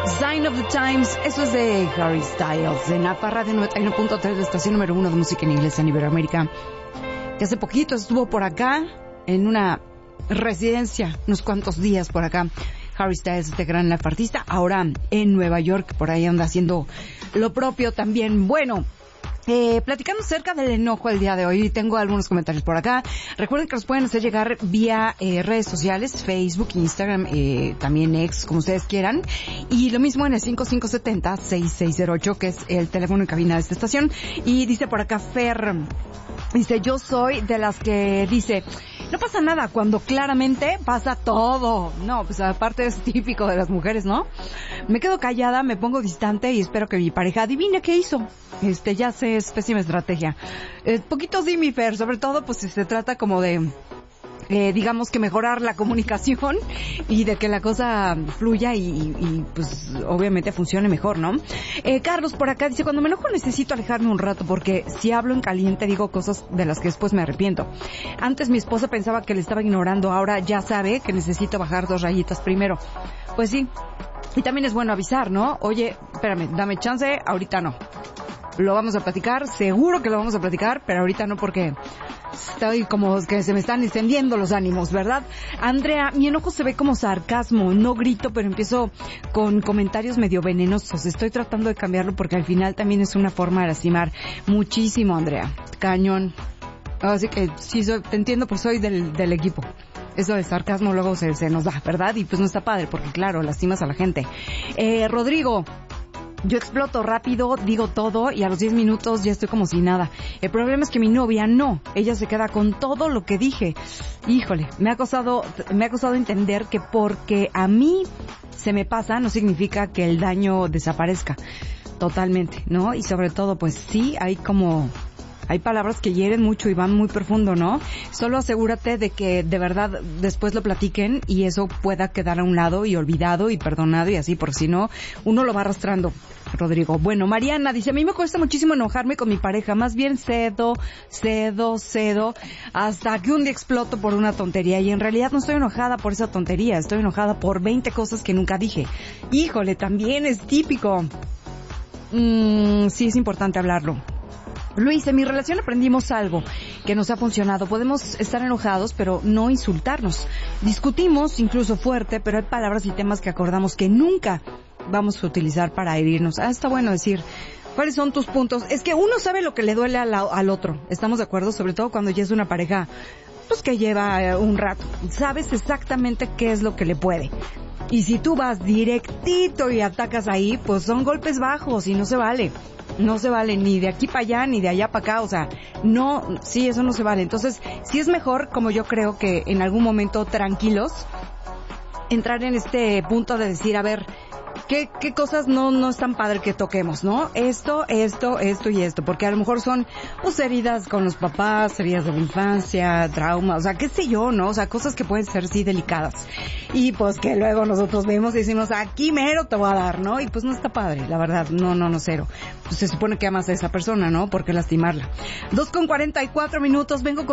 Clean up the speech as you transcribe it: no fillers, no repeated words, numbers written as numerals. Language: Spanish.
Sign of the Times, eso es de Harry Styles, en APA Radio 91.3, la estación número 1 de música en inglés en Iberoamérica, que hace poquito estuvo por acá, en una residencia, unos cuantos días por acá. Harry Styles, este gran artista, ahora en Nueva York, por ahí anda haciendo lo propio también. Bueno, platicando acerca del enojo el día de hoy, tengo algunos comentarios por acá. Recuerden que los pueden hacer llegar vía redes sociales, Facebook, Instagram, también X, como ustedes quieran. Y lo mismo en el 5570-6608, que es el teléfono en cabina de esta estación. Y dice por acá Fer, dice, yo soy de las que dice, no pasa nada cuando claramente pasa todo. No, pues aparte es típico de las mujeres, ¿no? Me quedo callada, me pongo distante y espero que mi pareja adivine qué hizo. Ya sé, es pésima estrategia. Poquito sí, mi Fer, sobre todo pues si se trata como de, digamos que mejorar la comunicación y de que la cosa fluya y pues obviamente funcione mejor, ¿no? Carlos por acá dice, cuando me enojo necesito alejarme un rato porque si hablo en caliente digo cosas de las que después me arrepiento. Antes mi esposa pensaba que le estaba ignorando, ahora ya sabe que necesito bajar 2 rayitas primero. Pues sí, y también es bueno avisar, ¿no? Oye, espérame, dame chance, ahorita no. Lo vamos a platicar, seguro que lo vamos a platicar, pero ahorita no porque estoy como que se me están encendiendo los ánimos, ¿verdad? Andrea, mi enojo se ve como sarcasmo, no grito, pero empiezo con comentarios medio venenosos. Estoy tratando de cambiarlo porque al final también es una forma de lastimar muchísimo, Andrea. Cañón. Así que sí, te entiendo, pues soy del equipo. Eso de sarcasmo luego se nos da, ¿verdad? Y pues no está padre porque, claro, lastimas a la gente. Rodrigo, yo exploto rápido, digo todo y a los 10 minutos ya estoy como si nada. El problema es que mi novia no. Ella se queda con todo lo que dije. Híjole, me ha costado entender que porque a mí se me pasa no significa que el daño desaparezca totalmente, ¿no? Y sobre todo, pues sí, hay palabras que hieren mucho y van muy profundo, ¿no? Solo asegúrate de que de verdad después lo platiquen y eso pueda quedar a un lado y olvidado y perdonado y así, porque si no, uno lo va arrastrando, Rodrigo. Bueno, Mariana dice, a mí me cuesta muchísimo enojarme con mi pareja, más bien cedo, hasta que un día exploto por una tontería y en realidad no estoy enojada por esa tontería, estoy enojada por 20 cosas que nunca dije. Híjole, también es típico. Sí es importante hablarlo. Luis, en mi relación aprendimos algo que nos ha funcionado. Podemos estar enojados, pero no insultarnos. Discutimos, incluso fuerte, pero hay palabras y temas que acordamos que nunca vamos a utilizar para herirnos. Está bueno decir, ¿cuáles son tus puntos? Es que uno sabe lo que le duele al otro. ¿Estamos de acuerdo? Sobre todo cuando ya es una pareja, pues que lleva un rato. Sabes exactamente qué es lo que le puede. Y si tú vas directito y atacas ahí, pues son golpes bajos y no se vale. No se vale ni de aquí para allá ni de allá para acá, o sea, no, sí, eso no se vale. Entonces, sí es mejor, como yo creo que en algún momento tranquilos, entrar en este punto de decir, a ver, ¿qué cosas no es tan padre que toquemos, no? Esto y esto, porque a lo mejor son, pues, heridas con los papás, heridas de la infancia, traumas, o sea, qué sé yo, ¿no? O sea, cosas que pueden ser, sí, delicadas. Y, pues, que luego nosotros vemos y decimos, aquí mero te voy a dar, ¿no? Y, pues, no está padre, la verdad, no, cero. Pues, se supone que amas a esa persona, ¿no? ¿Por qué lastimarla? 2:44 minutos, vengo con